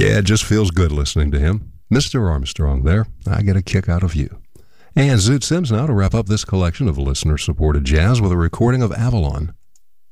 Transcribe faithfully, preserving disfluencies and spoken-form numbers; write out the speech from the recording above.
Yeah, it just feels good listening to him. Mister Armstrong there. I get a kick out of you. And Zoot Sims now to wrap up this collection of listener-supported jazz with a recording of Avalon